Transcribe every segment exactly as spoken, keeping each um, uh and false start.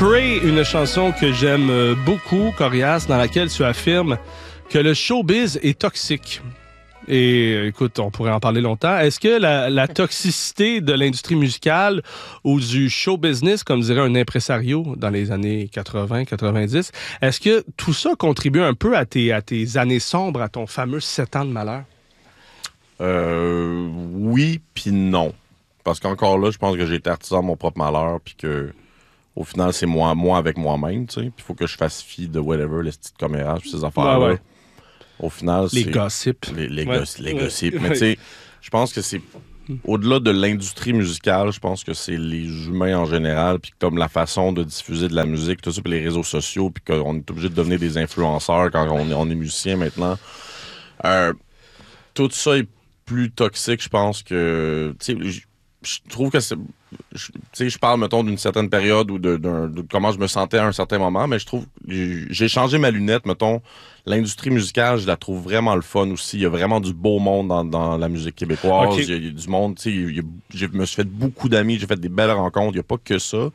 Pray, une chanson que j'aime beaucoup, Corias, dans laquelle tu affirmes que le showbiz est toxique. Et écoute, on pourrait en parler longtemps. Est-ce que la, la toxicité de l'industrie musicale ou du show business, comme dirait un impresario dans les années quatre-vingts quatre-vingt-dix, est-ce que tout ça contribue un peu à tes, à tes années sombres, à ton fameux sept ans de malheur? Euh, oui, puis non. Parce qu'encore là, je pense que j'ai été artisan de mon propre malheur, puis que au final, c'est moi, moi avec moi-même, tu sais. Puis il faut que je fasse fi de whatever, les petites commérages, puis ces affaires-là. Ouais, ouais. Au final, les c'est... Gossips. Les, les, ouais. goss, les gossips. Mais tu sais, je pense que c'est... Au-delà de l'industrie musicale, je pense que c'est les humains en général, puis comme la façon de diffuser de la musique, tout ça, puis les réseaux sociaux, puis qu'on est obligé de devenir des influenceurs quand on est, on est musicien maintenant. Euh, tout ça est plus toxique, je pense que... Tu sais, je trouve que c'est... Tu sais, je parle, mettons, d'une certaine période ou de, de, de comment je me sentais à un certain moment, mais je trouve... J'ai changé ma lunette, mettons. L'industrie musicale, je la trouve vraiment le fun aussi. Il y a vraiment du beau monde dans, dans la musique québécoise. Okay. Il, y a, il y a du monde, tu sais, il y a, je me suis fait beaucoup d'amis, j'ai fait des belles rencontres. Il n'y a pas que ça.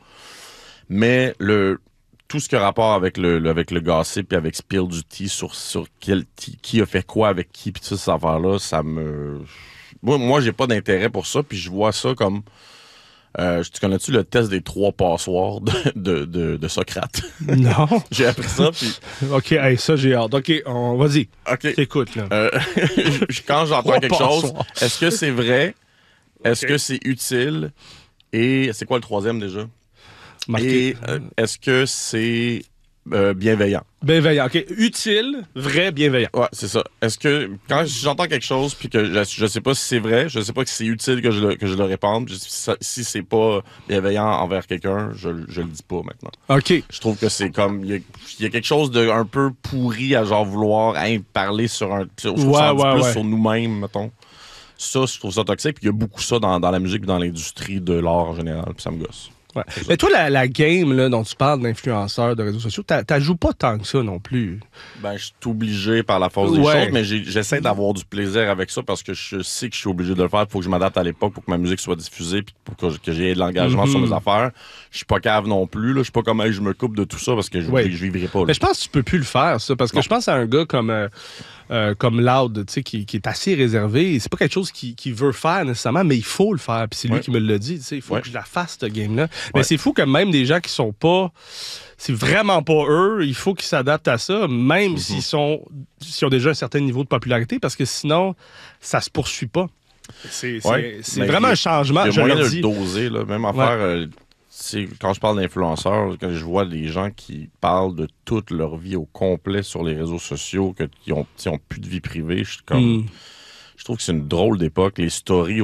Mais le... tout ce qui a rapport avec le, le, avec le gossip et avec Spill du tea sur, sur quel, qui a fait quoi avec qui, puis tout ça, cette affaire-là, ça me... Moi, moi j'ai pas d'intérêt pour ça, puis je vois ça comme... Euh, tu connais-tu le test des trois passoires de, de, de, de Socrate? Non. J'ai appris ça, puis... OK, hey, ça, j'ai hâte. OK, on... vas-y. OK. T'écoutes, là. Euh, quand j'entends quelque chose, est-ce que c'est vrai? Est-ce okay. que c'est utile? Et c'est quoi le troisième, déjà? Marqué. Et euh, est-ce que c'est euh, bienveillant? Bienveillant, OK. Utile, vrai, bienveillant. Ouais, c'est ça. Est-ce que quand j'entends quelque chose puis que je, je sais pas si c'est vrai, je sais pas que c'est utile que je le, que je le répande, si, si c'est pas bienveillant envers quelqu'un, je, je le dis pas maintenant. OK. Je trouve que c'est comme il y, y a quelque chose de un peu pourri à genre vouloir hein, parler sur un sur, ouais, ouais, plus ouais. sur nous-mêmes, mettons. Ça, je trouve ça toxique. Puis il y a beaucoup ça dans, dans la musique et dans l'industrie de l'art en général. Puis ça me gosse. Ouais. Mais toi, la, la game là, dont tu parles d'influenceurs, de réseaux sociaux, t'as joues pas tant que ça non plus. Ben, je suis obligé par la force des ouais. choses, mais j'essaie d'avoir du plaisir avec ça parce que je sais que je suis obligé de le faire. Il faut que je m'adapte à l'époque pour que ma musique soit diffusée puis pour que, que j'ai de l'engagement mm-hmm. sur mes affaires. Je suis pas cave non plus. Là. Je suis pas comme hey, je me coupe de tout ça parce que je, ouais. je, je vivrai pas. Là. Mais je pense que tu peux plus le faire, ça, parce que non. je pense à un gars comme... Euh, Euh, comme Loud, tu sais, qui, qui est assez réservé. C'est pas quelque chose qu'il qui veut faire nécessairement, mais il faut le faire. Puis c'est lui ouais. qui me l'a dit, tu sais, il faut ouais. que je la fasse, cette game-là. Ouais. Mais c'est fou que même des gens qui sont pas... C'est vraiment pas eux, il faut qu'ils s'adaptent à ça, même mm-hmm. s'ils sont s'ils ont déjà un certain niveau de popularité, parce que sinon, ça se poursuit pas. C'est ouais. vraiment a, un changement. Il y a je moyen de dis. le doser, là. Même affaire... Ouais. Euh, quand je parle d'influenceurs, quand je vois des gens qui parlent de toute leur vie au complet sur les réseaux sociaux, qui ont, ont plus de vie privée, je suis comme... Mm. Je trouve que c'est une drôle d'époque. Les stories